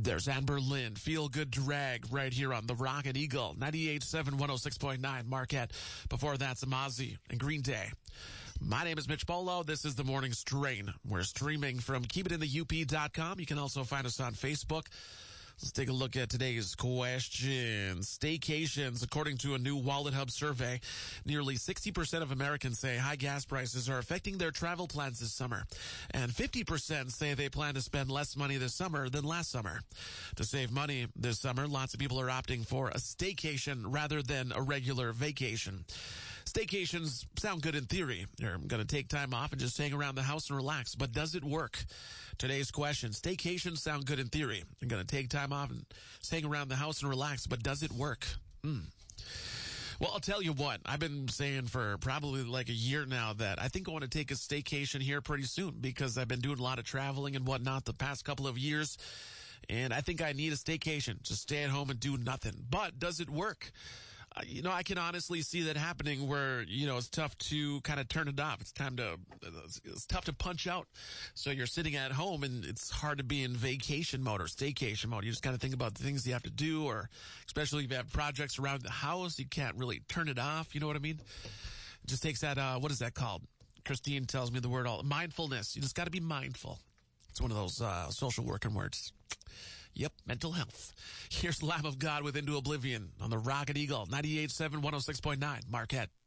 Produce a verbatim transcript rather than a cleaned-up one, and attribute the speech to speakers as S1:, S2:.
S1: There's Anne Boleyn, Feel Good Drag, right here on the Rocket Eagle, ninety-eight point seven, one oh six point nine, Marquette. Before that's Amazi and Green Day. My name is Mitch Polo. This is The Morning Strain. We're streaming from keep it in the U P dot com. You can also find us on Facebook. Let's take a look at today's question. Staycations. According to a new Wallet Hub survey, nearly sixty percent of Americans say high gas prices are affecting their travel plans this summer. And fifty percent say they plan to spend less money this summer than last summer. To save money this summer, lots of people are opting for a staycation rather than a regular vacation. Staycations sound good in theory. You're going to take time off and just hang around the house and relax. But does it work? Today's question. Staycations sound good in theory. You're going to take time off and just hang around the house and relax. But does it work? Hmm. Well, I'll tell you what. I've been saying for probably like a year now that I think I want to take a staycation here pretty soon because I've been doing a lot of traveling and whatnot the past couple of years. And I think I need a staycation. Just stay at home and do nothing. But does it work? Uh, you know, I can honestly see that happening where, you know, it's tough to kind of turn it off. It's time to, it's tough to punch out. So you're sitting at home and it's hard to be in vacation mode or staycation mode. You just kind of think about the things you have to do, or especially if you have projects around the house, you can't really turn it off. You know what I mean? It just takes that, uh, what is that called? Christine tells me the word all, mindfulness. You just got to be mindful. It's one of those, uh, social working words. Yep, mental health. Here's Lamb of God with Into Oblivion on the Rocket Eagle, ninety-eight point seven, one oh six point nine, Marquette.